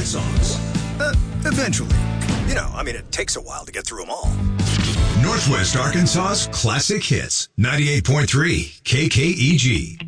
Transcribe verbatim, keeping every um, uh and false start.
songs. Uh, eventually. You know, I mean, it takes a while to get through them all. Northwest Arkansas's classic hits. ninety-eight point three K K E G.